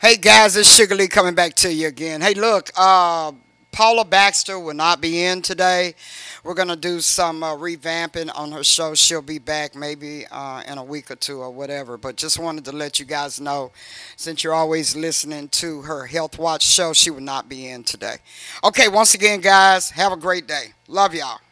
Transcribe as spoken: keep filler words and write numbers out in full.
Hey guys, it's Sugar Lee coming back to you again. Hey, look, uh, Paula Baxter will not be in today. We're gonna do some uh, revamping on her show. She'll be back maybe uh, in a week or two or whatever. But just wanted to let you guys know, since you're always listening to her Health Watch show, she will not be in today. Okay, once again, guys, have a great day. Love y'all.